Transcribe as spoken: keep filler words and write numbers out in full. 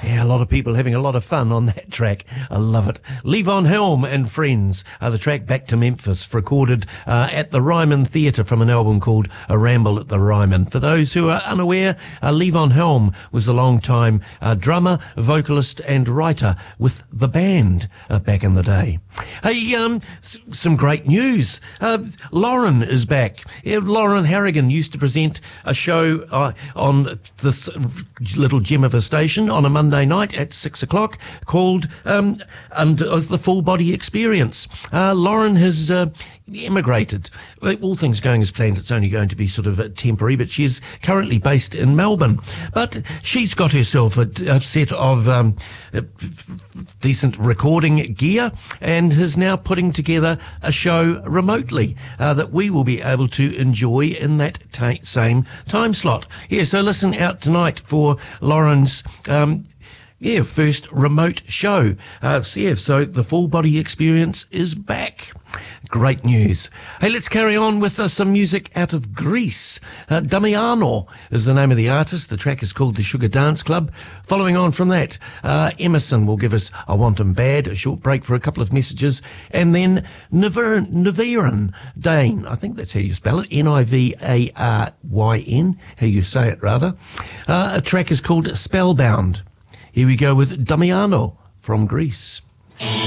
Yeah, a lot of people having a lot of fun on that track. I love it. Levon Helm and Friends are the track Back to Memphis, recorded uh, at the Ryman Theatre from an album called A Ramble at the Ryman. For those who are unaware, uh, Levon Helm was a long-time uh, drummer, vocalist and writer with the band uh, back in the day. Hey, um, s- some great news. Uh, Lauren is back. Yeah, Lauren Harrigan used to present a show uh, on this little gem of a station on a Monday night at six o'clock called um, and uh, the Full Body Experience. Uh, Lauren has uh, emigrated. All things going as planned, it's only going to be sort of uh, temporary, but she's currently based in Melbourne. But she's got herself a, a set of um, decent recording gear and is now putting together a show remotely uh, that we will be able to enjoy in that ta- same time slot. Yeah, so listen out tonight for Lauren's um, yeah, first remote show. Uh, so yeah, so the Full Body Experience is back. Great news. Hey, let's carry on with uh, some music out of Greece. Uh, Damiano is the name of the artist. The track is called The Sugar Dance Club. Following on from that, uh, Emerson will give us I Want 'Em Bad, a short break for a couple of messages, and then Nivaran, Nivaran Dane, I think that's how you spell it, N I V A R Y N, how you say it rather. Uh, a track is called Spellbound. Here we go with Damiano from Greece.